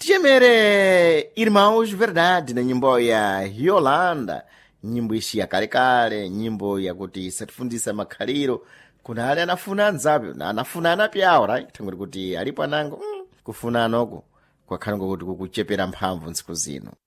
tiyemere Irmãos Verdade na nyimbo ya Yolanda, nyimbo ishi ya kalekale, nyimbo yakuti isatifundisa makhaliro kuna ali anafuna anzape na anafunana pyawo right thangoti kuti alipo anango kufunanoko kwakhala ngokuti kukuchepera mphamvu ntsiku zino.